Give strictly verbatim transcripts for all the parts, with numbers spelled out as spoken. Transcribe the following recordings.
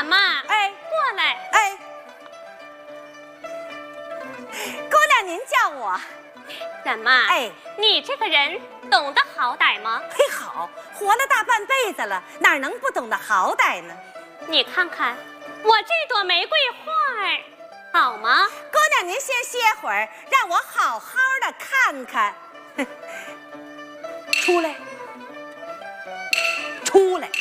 干妈， 哎， 过来。 哎，姑娘您叫我。 干妈， 哎， 你这个人懂得好歹吗？ 嘿，好，活了大半辈子了，哪能不懂得好歹呢？ 你看看我这朵玫瑰花儿，好吗？ 姑娘您先歇会儿，让我好好的看看。出来，出来，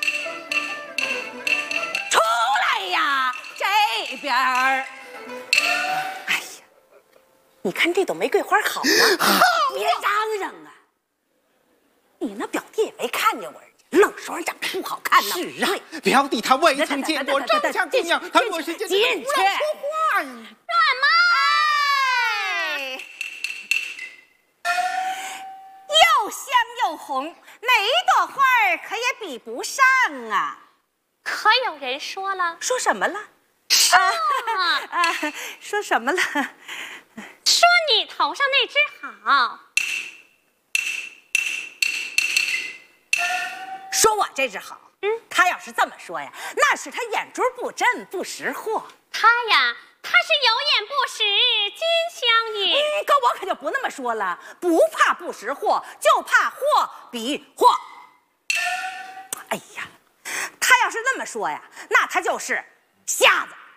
出来呀！这边儿。哎呀，你看这朵玫瑰花好吗？好，别嚷嚷啊！你那表弟也没看见我，愣说人长得不好看呢。 是啊，表弟他未曾见过这家姑娘，他若是见进去不让说话呀。 干妈， 哎，又香又红，哪一朵花儿可也比不上啊？ 可有人说了， 说什么了？ 说啊啊，说什么了？ 说你头上那只好。 说我这只好。 嗯， 他要是这么说呀，那是他眼珠不真，不识货。 他呀，他是有眼不识金镶玉。 嗯，可我可就不那么说了，不怕不识货，就怕货比货。哎呀，他要是那么说呀，那他就是瞎子。